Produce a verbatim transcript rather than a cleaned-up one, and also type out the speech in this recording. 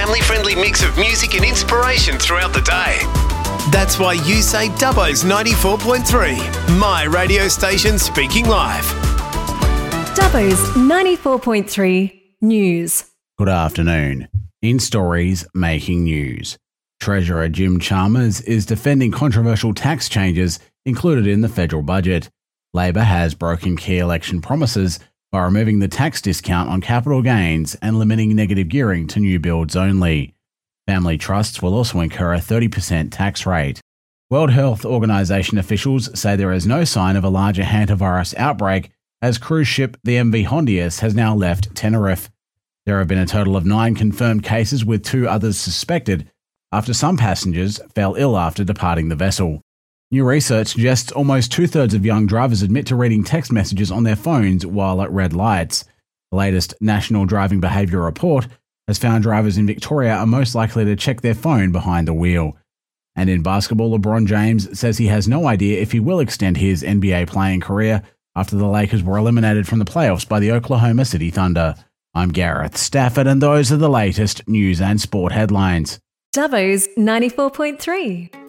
family-friendly mix of music and inspiration throughout the day. That's why you say Dubbo's ninety-four point three, my radio station speaking live. Dubbo's ninety-four point three News. Good afternoon. In stories making news, Treasurer Jim Chalmers is defending controversial tax changes included in the federal budget. Labor has broken key election promises by removing the tax discount on capital gains and limiting negative gearing to new builds only. Family trusts will also incur a thirty percent tax rate. World Health Organization officials say there is no sign of a larger hantavirus outbreak as cruise ship the M V Hondias has now left Tenerife. There have been a total of nine confirmed cases with two others suspected after some passengers fell ill after departing the vessel. New research suggests almost two-thirds of young drivers admit to reading text messages on their phones while at red lights. The latest National Driving Behaviour Report has found drivers in Victoria are most likely to check their phone behind the wheel. And in basketball, LeBron James says he has no idea if he will extend his N B A playing career after the Lakers were eliminated from the playoffs by the Oklahoma City Thunder. I'm Gareth Stafford, and those are the latest news and sport headlines. Dubbo's ninety-four point three.